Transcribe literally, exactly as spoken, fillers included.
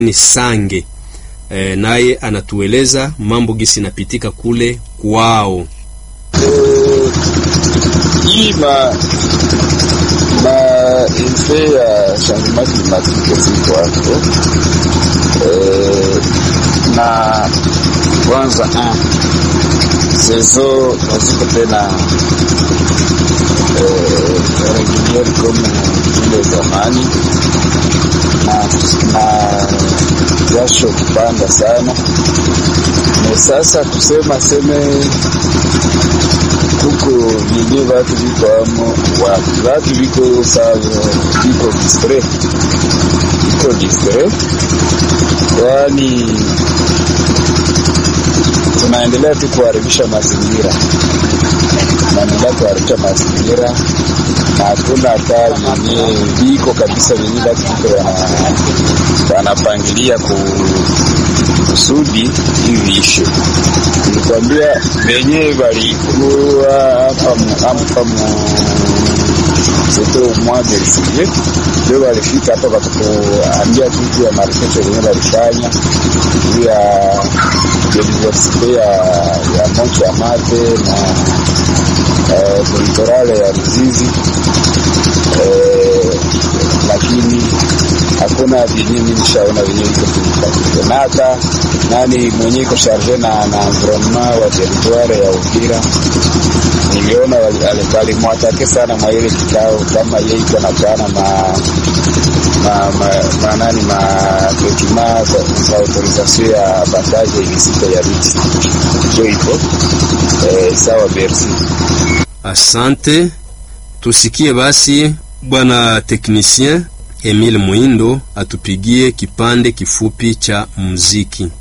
ni Sange. E, naye anatueleza mambo gisi napitika kule kwao. Hii ma ma effet ya changement climatique ziko hapo. Eh, na kwanza ah sezo haziko tena eh regular kama vile zamani, na na jasho kupanda sana. Na sasa kusema seme kuko vile watu viko amo wa watu viko sawa, viko distre viko distre, kwani tunaendelea tu kuharibisha mazingira, tunaendelea kuharibisha mazingira, na hakuna hata yenye viko kabisa venye watu viko wanapangilia kusudi hivi ishe. Nikwambia wenyewe walikuwa hapa hapa C'était mois de juillet, ndio walifika hapa kutuambia kitu ya marejesho yenyewe walifanya juu ya biodiversite ya ya Monte ya Mate na eh, litorale ya Ruzizi, eh, lakini hakuna vyenyewe nilishaona vyenyewe iko nata nani mwenyewe iko charge na na environnement wa territoire ya Uvira. Niliona alikali mwatake sana mwa ile kikao kama yeye iko na kana ma ma ma nani ma document za autorisation ya bataje ilisika ya Riti. Ndio iko eh, sawa. Merci, asante. Tusikie basi bwana technicien Emile Muindo atupigie kipande kifupi cha muziki.